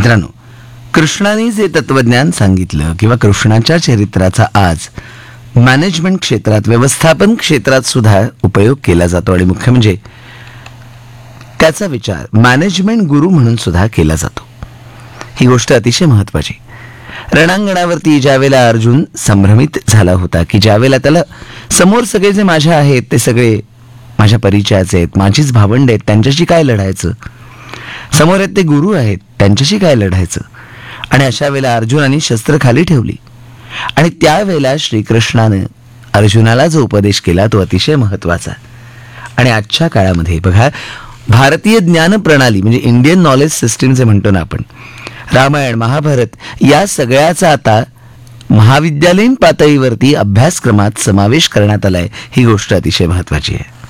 मित्रांनो, कृष्णाने जे तत्वज्ञान सांगितलं किंवा कृष्णाच्या चरित्राचा आज मॅनेजमेंट क्षेत्रात, व्यवस्थापन क्षेत्रात सुद्धा उपयोग केला जातो आणि मुख्य म्हणजे त्याचा विचार मॅनेजमेंट गुरु म्हणून सुद्धा केला जातो. ही गोष्ट अतिशय महत्वाची. रणांगणावरती ज्यावेळेला अर्जुन संभ्रमित झाला होता की ज्यावेळेला त्याला समोर सगळे जे माझ्या आहेत ते सगळे माझ्या परिचयाचे आहेत, माझीच भावंड आहेत, त्यांच्याशी काय लढायचं, समोर आहेत ते गुरु आहेत, त्यांच्याशी काय लढायचं. आणि अशा वेळेला अर्जुनाने शस्त्र खाली ठेवली आणि त्यावेळेला श्रीकृष्णानं अर्जुनाला जो उपदेश केला तो अतिशय महत्वाचा. आणि आजच्या काळामध्ये बघा, भारतीय ज्ञान प्रणाली म्हणजे इंडियन नॉलेज सिस्टीम जे म्हणतो ना आपण, रामायण महाभारत या सगळ्याचा आता महाविद्यालयीन पातळीवरती अभ्यासक्रमात समावेश करण्यात आलाय. ही गोष्ट अतिशय महत्वाची आहे.